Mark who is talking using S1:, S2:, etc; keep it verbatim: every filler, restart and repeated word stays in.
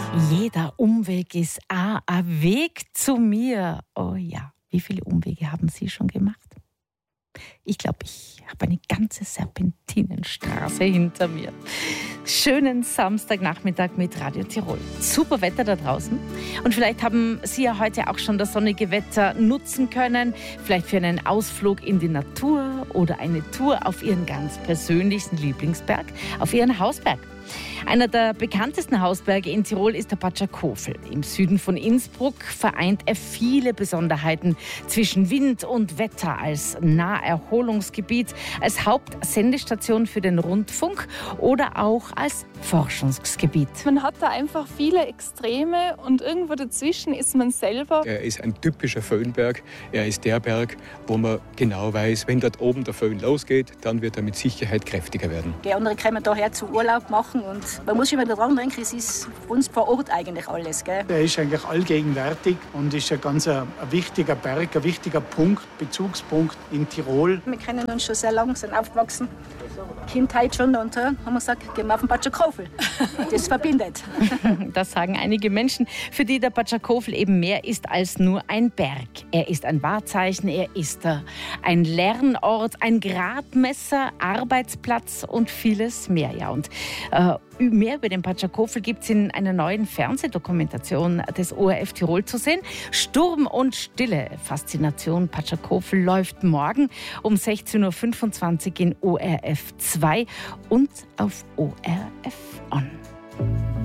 S1: Jeder Umweg ist auch ein Weg zu mir. Oh ja, wie viele Umwege haben Sie schon gemacht? Ich glaube, ich habe eine ganze Serpentinenstraße hinter mir. Schönen Samstagnachmittag mit Radio Tirol. Super Wetter da draußen. Und vielleicht haben Sie ja heute auch schon das sonnige Wetter nutzen können. Vielleicht für einen Ausflug in die Natur oder eine Tour auf Ihren ganz persönlichen Lieblingsberg, auf Ihren Hausberg. Einer der bekanntesten Hausberge in Tirol ist der Patschakofel. Im Süden von Innsbruck vereint er viele Besonderheiten zwischen Wind und Wetter als Naherholungsgebiet, als Hauptsendestation für den Rundfunk oder auch als Forschungsgebiet.
S2: Man hat da einfach viele Extreme und irgendwo dazwischen ist man selber.
S3: Er ist ein typischer Föhnberg. Er ist der Berg, wo man genau weiß, wenn dort oben der Föhn losgeht, dann wird er mit Sicherheit kräftiger werden.
S4: Die anderen kommen daher zu Urlaub machen und man muss immer daran denken, es ist für uns vor Ort eigentlich alles. Gell?
S5: Er ist eigentlich allgegenwärtig und ist ein ganz ein, ein wichtiger Berg, ein wichtiger Punkt, Bezugspunkt in Tirol.
S4: Wir kennen uns schon sehr lange, sind aufgewachsen. Kindheit schon und äh, haben wir gesagt, gehen wir auf den Patschakofel. Das verbindet.
S1: Das sagen einige Menschen, für die der Patschakofel eben mehr ist als nur ein Berg. Er ist ein Wahrzeichen, er ist äh, ein Lernort, ein Gradmesser, Arbeitsplatz und vieles mehr. Ja, und äh, mehr über den Patschakofel gibt es in einer neuen Fernsehdokumentation des O R F Tirol zu sehen. Sturm und Stille, Faszination Patschakofel läuft morgen um sechzehn Uhr fünfundzwanzig in O R F zwei und auf O R F On.